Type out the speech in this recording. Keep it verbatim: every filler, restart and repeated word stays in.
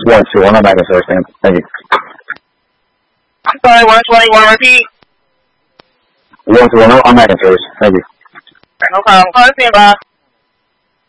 one two one, I'm back in service, man. Thank you. I'm sorry, one twenty-one, repeat. one two one, I'm back in service. Thank you. No problem. Call the standby.